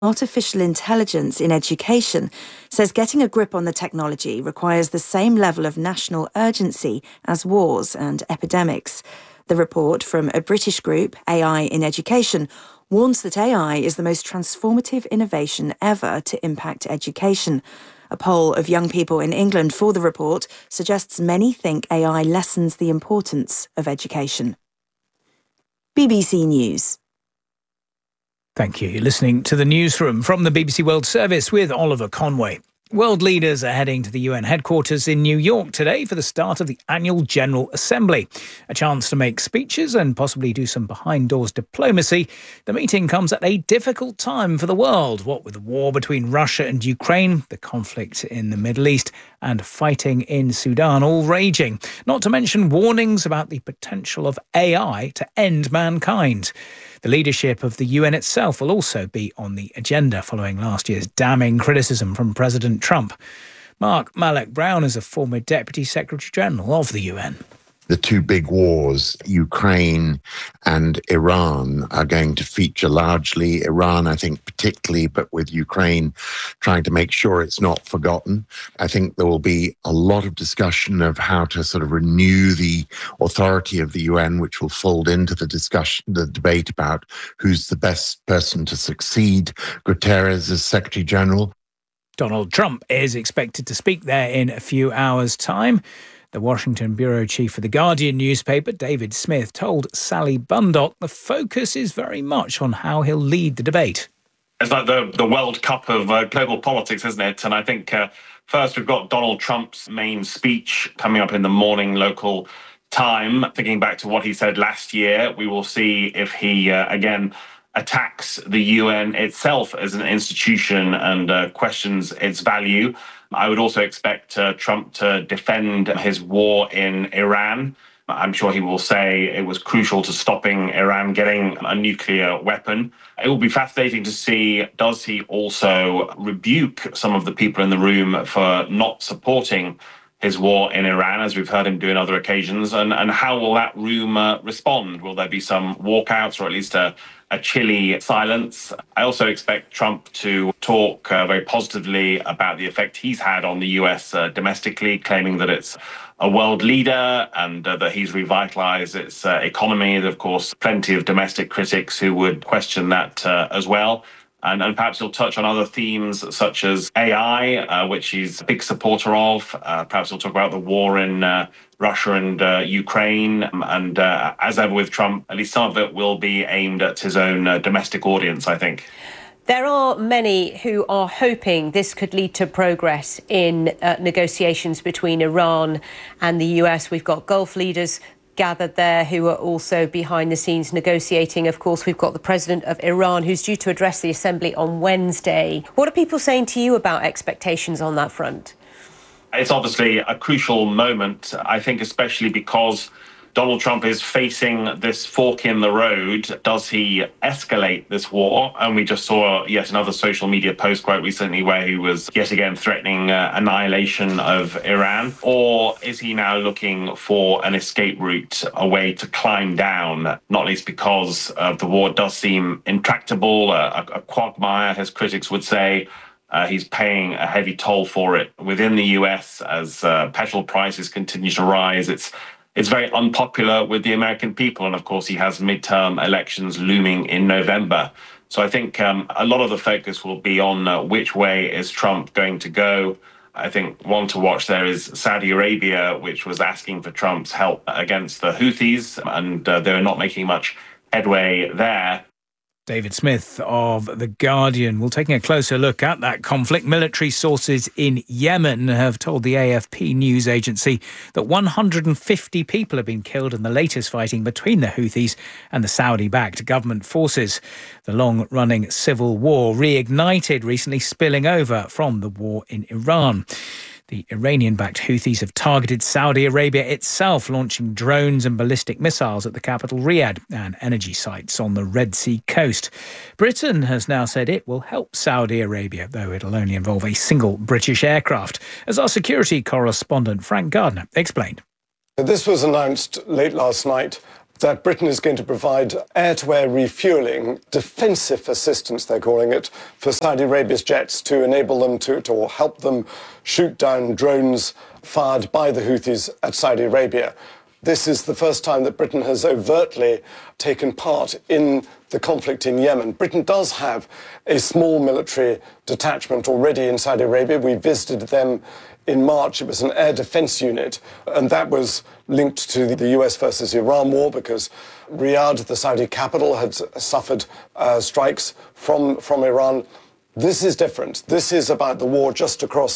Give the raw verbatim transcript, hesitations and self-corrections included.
Artificial intelligence in education says getting a grip on the technology requires the same level of national urgency as wars and epidemics. The report from a British group, A I in Education, warns that A I is the most transformative innovation ever to impact education. A poll of young people in England for the report suggests many think A I lessens the importance of education. B B C News. Thank you. You're listening to the newsroom from the B B C World Service with Oliver Conway. World leaders are heading to the U N headquarters in New York today for the start of the annual General Assembly. A chance to make speeches and possibly do some behind-doors diplomacy. The meeting comes at a difficult time for the world, what with the war between Russia and Ukraine, the conflict in the Middle East and fighting in Sudan all raging. Not to mention warnings about the potential of A I to end mankind. The leadership of the U N itself will also be on the agenda following last year's damning criticism from President Trump. Mark Malloch-Brown is a former Deputy Secretary-General of the U N. The two big wars, Ukraine and Iran, are going to feature largely. Iran, I think, particularly, but with Ukraine trying to make sure it's not forgotten. I think there will be a lot of discussion of how to sort of renew the authority of the U N, which will fold into the discussion, the debate about who's the best person to succeed Guterres as Secretary General. Donald Trump is expected to speak there in a few hours' time. The Washington bureau chief for The Guardian newspaper, David Smith, told Sally Bundock the focus is very much on how he'll lead the debate. It's like the, the World Cup of uh, global politics, isn't it? And I think uh, first we've got Donald Trump's main speech coming up in the morning local time. Thinking back to what he said last year, we will see if he, uh, again, attacks the U N itself as an institution and uh, questions its value. I would also expect uh, Trump to defend his war in Iran. I'm sure he will say it was crucial to stopping Iran getting a nuclear weapon. It will be fascinating to see, does he also rebuke some of the people in the room for not supporting his war in Iran, as we've heard him do in other occasions, and, and how will that room uh, respond? Will there be some walkouts or at least a, a chilly silence? I also expect Trump to talk uh, very positively about the effect he's had on the U S uh, domestically, claiming that it's a world leader and uh, that he's revitalized its uh, economy. There's, of course, plenty of domestic critics who would question that uh, as well. And, and perhaps he'll touch on other themes such as A I, uh, which he's a big supporter of. Uh, perhaps he'll talk about the war in uh, Russia and uh, Ukraine. And uh, as ever with Trump, at least some of it will be aimed at his own uh, domestic audience, I think. There are many who are hoping this could lead to progress in uh, negotiations between Iran and the U S. We've got Gulf leaders gathered there who are also behind the scenes negotiating. Of course, we've got the president of Iran who's due to address the assembly on Wednesday. What are people saying to you about expectations on that front? It's obviously a crucial moment, I think, especially because Donald Trump is facing this fork in the road. Does he escalate this war? And we just saw yet another social media post quite recently where he was yet again threatening uh, annihilation of Iran. Or is he now looking for an escape route, a way to climb down, not least because uh, the war does seem intractable, uh, a, a quagmire, as critics would say. Uh, he's paying a heavy toll for it within the U S as uh, petrol prices continue to rise. It's It's very unpopular with the American people. And of course, he has midterm elections looming in November. So I think um, a lot of the focus will be on uh, which way is Trump going to go. I think one to watch there is Saudi Arabia, which was asking for Trump's help against the Houthis, and uh, they're not making much headway there. David Smith of The Guardian. Well, taking a closer look at that conflict, military sources in Yemen have told the A F P news agency that one hundred fifty people have been killed in the latest fighting between the Houthis and the Saudi-backed government forces. The long-running civil war reignited recently, spilling over from the war in Iran. The Iranian-backed Houthis have targeted Saudi Arabia itself, launching drones and ballistic missiles at the capital Riyadh and energy sites on the Red Sea coast. Britain has now said it will help Saudi Arabia, though it'll only involve a single British aircraft, as our security correspondent Frank Gardner explained. This was announced late last night that Britain is going to provide air-to-air refuelling, defensive assistance, they're calling it, for Saudi Arabia's jets to enable them to, to or help them shoot down drones fired by the Houthis at Saudi Arabia. This is the first time that Britain has overtly taken part in the conflict in Yemen. Britain does have a small military detachment already in Saudi Arabia. We visited them in March. It was an air defense unit, and that was linked to the U S versus Iran war because Riyadh, the Saudi capital, had suffered uh, strikes from, from Iran. This is different. This is about the war just across